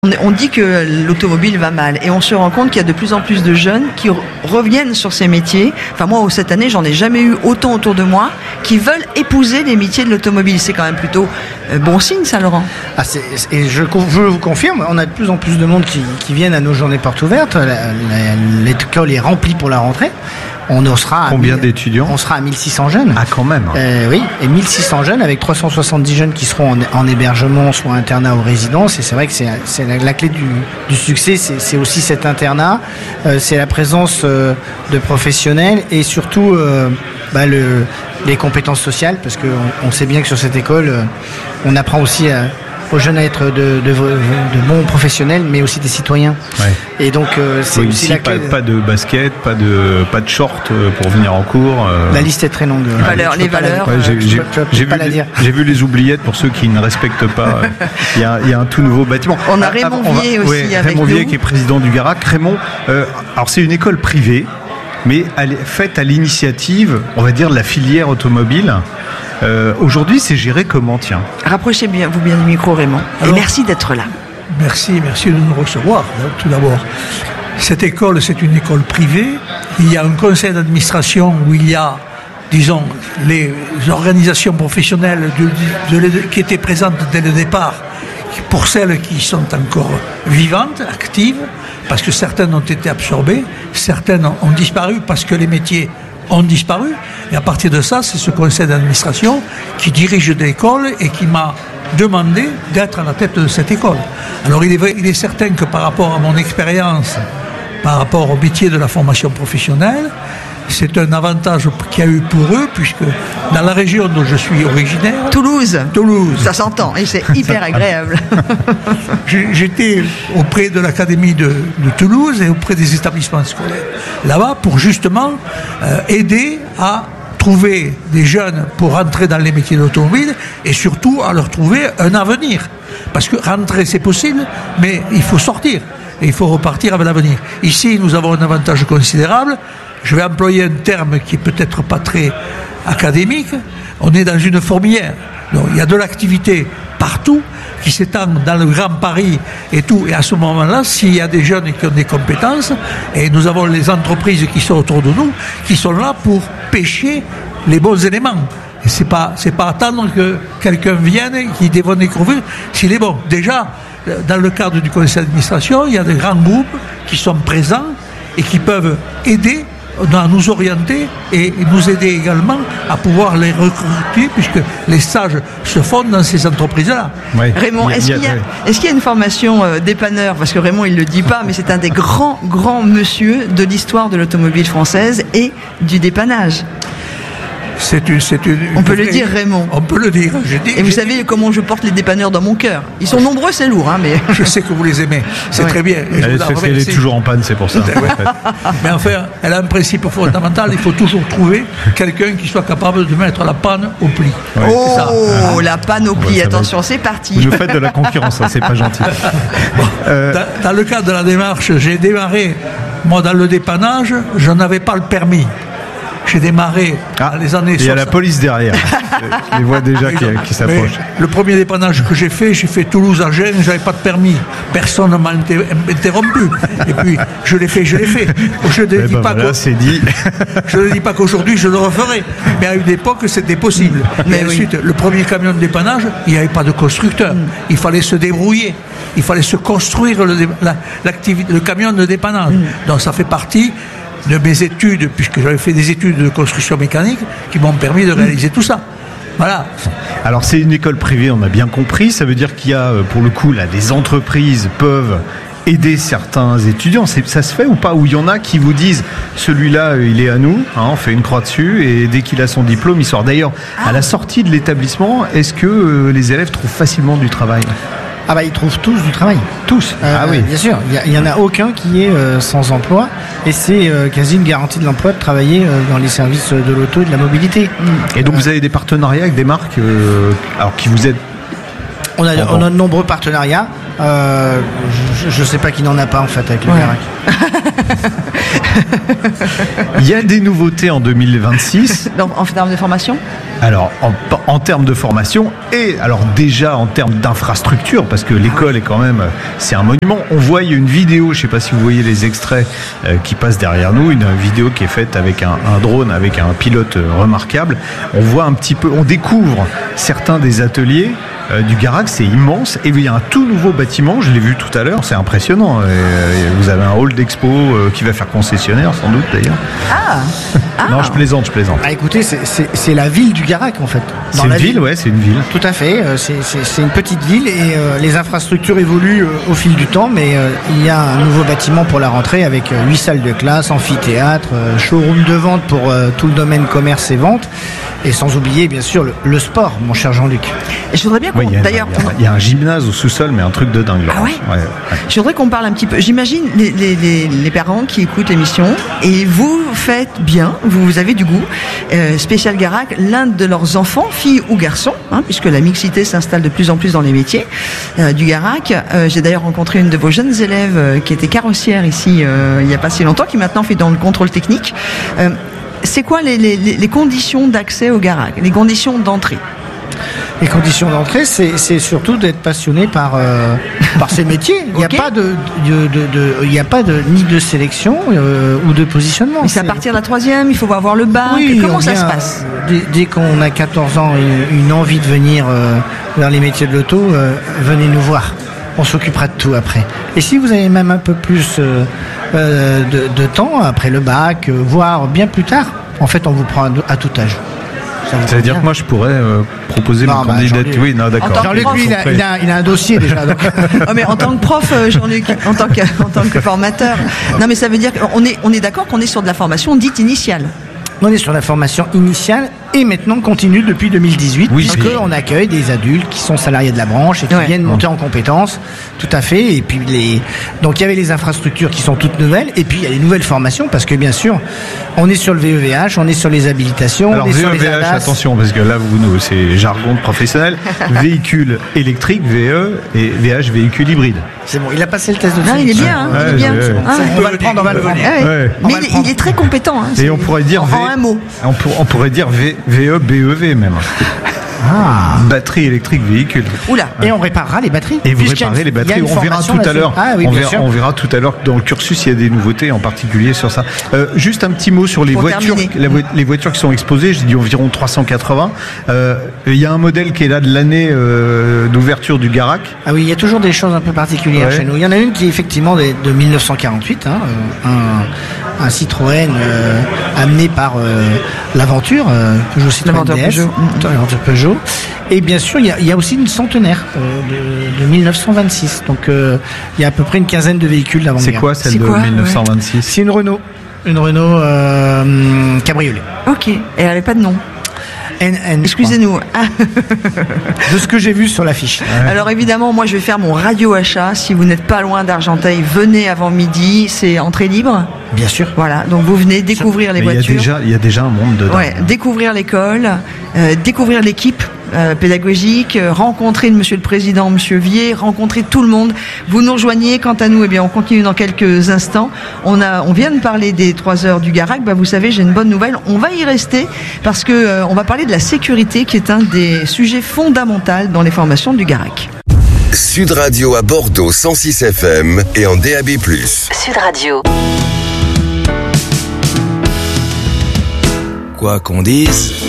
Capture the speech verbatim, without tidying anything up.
On dit que l'automobile va mal et on se rend compte qu'il y a de plus en plus de jeunes qui re- reviennent sur ces métiers. Enfin moi, cette année, j'en ai jamais eu autant autour de moi qui veulent épouser les métiers de l'automobile. C'est quand même plutôt euh, bon signe, ça, Laurent. Ah, c'est, et je, je vous confirme, on a de plus en plus de monde qui, qui viennent à nos journées portes ouvertes. La, la, l'école est remplie pour la rentrée. On sera Combien mille, d'étudiants? On sera à mille six cents jeunes. Ah, quand même. Euh, oui, et mille six cents jeunes avec trois cent soixante-dix jeunes qui seront en, en hébergement, soit internat ou résidence. Et c'est vrai que c'est, c'est la, la clé du, du succès, c'est, c'est aussi cet internat, euh, c'est la présence euh, de professionnels et surtout euh, bah, le, les compétences sociales, parce qu'on on sait bien que sur cette école, euh, on apprend aussi à aux jeunes à être de, de, de bons professionnels, mais aussi des citoyens. Ouais. Et donc, euh, c'est oui, aussi ici, la pas, clé. pas de basket, pas de, pas de short pour venir en cours. Euh... La liste est très longue. Les valeurs, les valeurs. Ouais, j'ai, j'ai, peux, j'ai, pas vu, la dire. j'ai vu les oubliettes pour ceux qui ne respectent pas. Il y a, il y a un tout nouveau bâtiment. On a Raymond ah, Vier va, aussi ouais, avec Raymond nous. Vier qui est président du Garac. Raymond, euh, alors c'est une école privée, mais elle est faite à l'initiative, on va dire, de la filière automobile. Euh, aujourd'hui, c'est géré comment, tiens? Rapprochez bien, vous bien du micro, Raymond. Alors, et merci d'être là. Merci, merci de nous recevoir, tout d'abord. Cette école, c'est une école privée. Il y a un conseil d'administration où il y a, disons, les organisations professionnelles de, de, de, qui étaient présentes dès le départ, pour celles qui sont encore vivantes, actives, parce que certaines ont été absorbées, certaines ont disparu parce que les métiers ont disparu. Et à partir de ça, c'est ce conseil d'administration qui dirige l'école et qui m'a demandé d'être à la tête de cette école. Alors il est, vrai, il est certain que par rapport à mon expérience, par rapport au métier de la formation professionnelle, c'est un avantage qu'il y a eu pour eux, puisque dans la région dont je suis originaire... Toulouse. Toulouse. Ça s'entend, et c'est hyper agréable. J'étais auprès de l'académie de, de Toulouse et auprès des établissements scolaires là-bas pour justement euh, aider à trouver des jeunes pour rentrer dans les métiers de l'automobile et surtout à leur trouver un avenir. Parce que rentrer, c'est possible, mais il faut sortir et il faut repartir avec l'avenir. Ici, nous avons un avantage considérable. Je vais employer un terme qui est peut-être pas très académique. On est dans une fourmilière. Donc, il y a de l'activité partout qui s'étend dans le Grand Paris et tout. Et à ce moment-là, s'il y a des jeunes qui ont des compétences, et nous avons les entreprises qui sont autour de nous, qui sont là pour pêcher les bons éléments. Et c'est pas, c'est pas attendre que quelqu'un vienne et qui dévonne les couverts s'il est bon. Déjà, dans le cadre du conseil d'administration, il y a des grands groupes qui sont présents et qui peuvent aider à nous orienter et nous aider également à pouvoir les recruter, puisque les stages se font dans ces entreprises-là. Oui. Raymond, Il y a- est-ce il y a- qu'il y a, oui. est-ce qu'il y a une formation euh, dépanneur? Parce que Raymond, il ne le dit pas, mais c'est un des grands, grands monsieur de l'histoire de l'automobile française et du dépannage. C'est une, c'est une, On peut une le vraie- dire, Raymond. On peut le dire. Je dis, Et vous je- savez comment je porte les dépanneurs dans mon cœur. Ils sont nombreux, c'est lourd, hein, mais... Je sais que vous les aimez. C'est Ouais. très bien. Et je Elle, vous en c'est parce qu'elle est remercie. toujours en panne, c'est pour ça. en fait. Mais enfin, elle a un principe fondamental. Il faut toujours trouver quelqu'un qui soit capable de mettre la panne au pli. Ouais. Oh, ça. la panoplie. Ouais, ça va Attention, c'est parti. Vous nous faites de la concurrence, hein, c'est pas gentil. Euh, Dans, dans le cadre de la démarche, j'ai démarré, moi, dans le dépannage, je n'avais pas le permis. J'ai démarré ah, dans les années il y a la soixante. police derrière. Je les vois déjà qui, qui s'approchent. Mais le premier dépannage que j'ai fait, j'ai fait Toulouse-Agen, j'avais pas de permis. Personne ne m'a inter- interrompu. Et puis, je l'ai fait, je l'ai fait. Je ne Eh dis, ben pas voilà, qu'au- c'est dit. je ne dis pas qu'aujourd'hui je le referai. Mais à une époque, c'était possible. Mais Et oui. ensuite, le premier camion de dépannage, il n'y avait pas de constructeur. Il fallait se débrouiller. Il fallait se construire le, dé- la- l'activité, le camion de dépannage. Donc, ça fait partie de mes études, puisque j'avais fait des études de construction mécanique, qui m'ont permis de réaliser tout ça. Voilà. Alors c'est une école privée, on a bien compris. Ça veut dire qu'il y a, euh, pour le coup, là, des entreprises peuvent aider certains étudiants. C'est, ça se fait ou pas? Ou il y en a qui vous disent, celui-là, euh, il est à nous, hein, on fait une croix dessus, et dès qu'il a son diplôme, il sort. D'ailleurs, à la sortie de l'établissement, est-ce que euh, les élèves trouvent facilement du travail? Ah bah ils trouvent tous du travail. Tous. Euh, Ah oui. Bien sûr, il n'y en a aucun qui est euh, sans emploi et c'est euh, quasi une garantie de l'emploi de travailler euh, dans les services de l'auto et de la mobilité. Et donc vous avez des partenariats avec des marques euh, alors qui vous aident? On a, Ah bon. on a de nombreux partenariats. Euh, je ne sais pas qui n'en a pas en fait avec le Ouais. Garac. Il y a des nouveautés en deux mille vingt-six. Donc, en termes de formation ? Alors, en, en termes de formation et alors déjà en termes d'infrastructure, parce que l'école est quand même, c'est un monument. On voit, il y a une vidéo, je ne sais pas si vous voyez les extraits euh, qui passent derrière nous, une vidéo qui est faite avec un, un drone, avec un pilote remarquable. On voit un petit peu, on découvre certains des ateliers euh, du Garac, c'est immense. Et il y a un tout nouveau bâtiment, je l'ai vu tout à l'heure, c'est impressionnant. Et vous avez un hall d'expo euh, qui va faire concessionnaire, sans doute d'ailleurs. Ah, ah. Non, je plaisante, je plaisante. Ah, écoutez, c'est, c'est, c'est la ville du Garac en fait. C'est une ville, ouais, c'est une ville. Tout à fait, euh, c'est, c'est, c'est une petite ville et euh, les infrastructures évoluent euh, au fil du temps, mais euh, il y a un nouveau bâtiment pour la rentrée avec euh, huit salles de classe, amphithéâtre, euh, showroom de vente pour euh, tout le domaine commerce et vente, et sans oublier bien sûr le, le sport, mon cher Jean-Luc. Et je voudrais bien qu'on, ouais, il y a, d'ailleurs, il y a, il y a un gymnase au sous-sol, mais un truc de dingue. Ah ouais, ouais, ouais. Je voudrais qu'on parle un petit peu. J'imagine les, les, les, les parents qui écoutent l'émission et vous faites bien, vous, vous avez du goût. Euh, Spécial Garac, l'un de leurs enfants, fille ou garçon, hein, puisque la mixité s'installe de plus en plus dans les métiers euh, du Garac. Euh, j'ai d'ailleurs rencontré une de vos jeunes élèves euh, qui était carrossière ici euh, il n'y a pas si longtemps, qui maintenant fait dans le contrôle technique. Euh, c'est quoi les, les, les conditions d'accès au Garac, les conditions d'entrée? Les conditions d'entrée, c'est, c'est surtout d'être passionné par euh, par ces métiers. Il n'y a okay. pas de, de, de, de il y a pas de ni de sélection euh, ou de positionnement. Mais c'est à partir de la troisième, il faut avoir le bac. Oui, comment on ça vient, se passe? Dès, dès qu'on a quatorze ans et une envie de venir euh, vers les métiers de l'auto, euh, venez nous voir. On s'occupera de tout après. Et si vous avez même un peu plus euh, euh, de, de temps après le bac, euh, voire bien plus tard, en fait, on vous prend à, à tout âge. Ça veut dire que moi je pourrais euh, proposer non, ma bah, candidature. Oui, non, d'accord. Jean-Luc, lui, il a, il, a, il a un dossier déjà. Donc. Oh, mais en tant que prof, Jean-Luc, en tant que, en tant que formateur. Non, mais ça veut dire qu'on est, on est d'accord qu'on est sur de la formation dite initiale. On est sur la formation initiale et maintenant continue depuis deux mille dix-huit, oui, puisqu'on oui. accueille des adultes qui sont salariés de la branche et qui ouais. viennent monter en compétences. Tout à fait. Et puis les, donc il y avait les infrastructures qui sont toutes nouvelles et puis il y a les nouvelles formations parce que bien sûr, on est sur le V E V H, on est sur les habilitations, alors, on est V E V H, sur les A D A S. Attention parce que là vous nous, c'est jargon de professionnel. Véhicule électrique, V E, et V H, véhicule hybride. C'est bon, il a passé le test de non, il est bien, hein, ouais, il est bien. Ouais, ah, ouais. On va le prendre, on va le prendre. Ah, ouais. Ouais. Mais il, il est très compétent. Hein, et on pourrait dire en, v, en un mot. On, pour, on pourrait dire v, VE, B E V même. Ah. Batterie électrique véhicule. Oula. Et on réparera les batteries. Et vous réparez les batteries. On verra tout à l'heure. Ah, oui, on, bien verra, sûr. on verra tout à l'heure que dans le cursus il y a des nouveautés, en particulier sur ça. Euh, juste un petit mot sur les Pour voitures. La, les voitures qui sont exposées. J'ai dit environ trois cent quatre-vingts. Euh, il y a un modèle qui est là de l'année euh, d'ouverture du Garac. Ah oui, il y a toujours des choses un peu particulières ouais. chez nous. Il y en a une qui est effectivement de, de mille neuf cent quarante-huit, hein, un, un Citroën euh, amené par euh, l'aventure euh, Peugeot Citroën D S, l'aventure Peugeot. Et bien sûr, il y a, il y a aussi une centenaire euh, de, de mille neuf cent vingt-six. Donc, euh, il y a à peu près une quinzaine de véhicules d'avant-garde. C'est quoi celle C'est de quoi, mille neuf cent vingt-six ouais. C'est une Renault. Une Renault euh, cabriolet. Ok. Et elle n'avait pas de nom. N N, excusez-nous. De ce que j'ai vu sur l'affiche. Ouais. Alors évidemment, moi je vais faire mon radio achat. Si vous n'êtes pas loin d'Argenteuil, venez avant midi. C'est entrée libre. Bien sûr. Voilà. Donc vous venez découvrir les Mais voitures. Il y a déjà, il y a déjà un monde dedans. Ouais. Découvrir l'école, euh, découvrir l'équipe. Euh, pédagogique, euh, rencontrer Monsieur le Président, Monsieur Vier, rencontrer tout le monde. Vous nous rejoignez. Quant à nous, eh bien, on continue dans quelques instants. On a, on vient de parler des trois heures du Garac. Bah, vous savez, j'ai une bonne nouvelle. On va y rester parce que euh, on va parler de la sécurité, qui est un des sujets fondamentaux dans les formations du Garac. Sud Radio à Bordeaux cent six F M et en D A B plus. Sud Radio. Quoi qu'on dise.